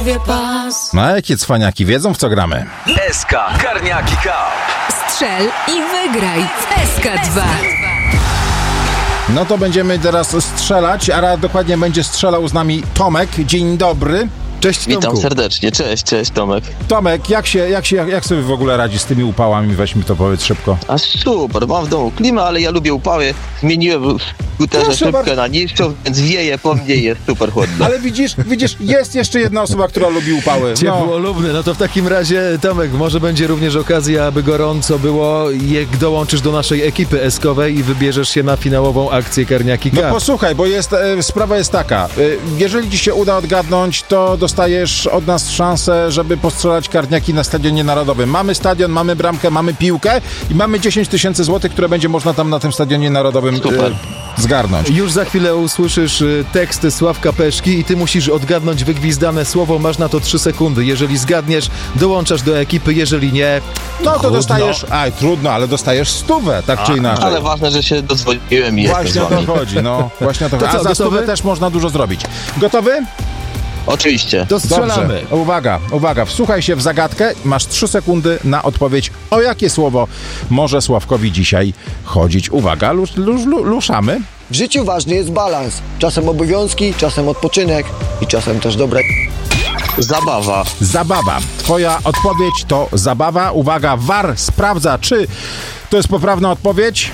głowie pas. No a jakie cwaniaki wiedzą, w co gramy? SK Karniaki Cup. Strzel i wygraj w SK2. No to będziemy teraz strzelać, a dokładnie będzie strzelał z nami Tomek. Dzień dobry. Cześć, Tomku. Witam serdecznie, cześć Tomek. Tomek, jak sobie w ogóle radzi z tymi upałami? Weź mi to powiedz szybko. A super, mam w domu klimę, ale ja lubię upały. Zmieniłem w skuterze szybkę na niższą, więc wieje po mnie i jest super chłodno. Ale widzisz, jest jeszcze jedna osoba, która lubi upały. Ciepłolubny, no to w takim razie, Tomek, może będzie również okazja, aby gorąco było, jak dołączysz do naszej ekipy eskowej i wybierzesz się na finałową akcję Karniaki Cup. No posłuchaj, bo sprawa jest taka. Jeżeli ci się uda odgadnąć, to dostajesz od nas szansę, żeby postrzelać karniaki na Stadionie Narodowym. Mamy stadion, mamy bramkę, mamy piłkę i mamy 10 000 złotych, które będzie można tam na tym Stadionie Narodowym zgarnąć. Już za chwilę usłyszysz teksty Sławka Peszki i ty musisz odgadnąć wygwizdane słowo. Masz na to 3 sekundy. Jeżeli zgadniesz, dołączasz do ekipy. Jeżeli nie, no to dostajesz... trudno, ale dostajesz 100, tak czy inaczej. Ale ważne, że się dodzwoniłem i właśnie o to chodzi, no. Właśnie o to chodzi. A za 100 też można dużo zrobić. Gotowy? Oczywiście. To strzelamy. Dobrze. Uwaga, wsłuchaj się w zagadkę. Masz 3 sekundy na odpowiedź, o jakie słowo może Sławkowi dzisiaj chodzić. Uwaga, luszamy. W życiu ważny jest balans. Czasem obowiązki, czasem odpoczynek i czasem też dobre... Zabawa. Twoja odpowiedź to zabawa. Uwaga, VAR sprawdza, czy to jest poprawna odpowiedź.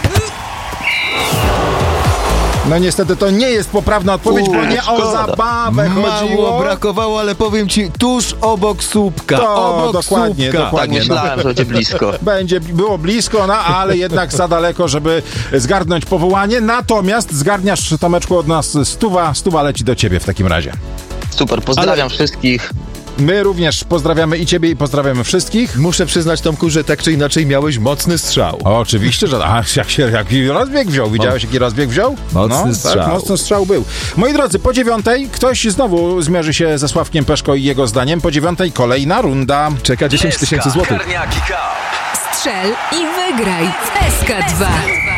No niestety to nie jest poprawna odpowiedź, bo nie o zabawę chodziło. Mało brakowało, ale powiem ci, tuż obok słupka. Dokładnie. Tak myślałem, że będzie blisko. Było blisko, no ale jednak za daleko, żeby zgarnąć powołanie. Natomiast zgarniasz, Tomeczku, od nas 100 leci do ciebie w takim razie. Super, pozdrawiam wszystkich. My również pozdrawiamy i ciebie i pozdrawiamy wszystkich. Muszę przyznać, Tomku, że tak czy inaczej miałeś mocny strzał. Oczywiście, że jaki rozbieg wziął. Widziałeś, jaki rozbieg wziął? Mocny strzał. Tak, mocny strzał był. Moi drodzy, po 9:00 ktoś znowu zmierzy się ze Sławkiem Peszko i jego zdaniem. Po 9:00 kolejna runda. Czeka 10 000 złotych. Karniaki Cup. Strzel i wygraj w SK2.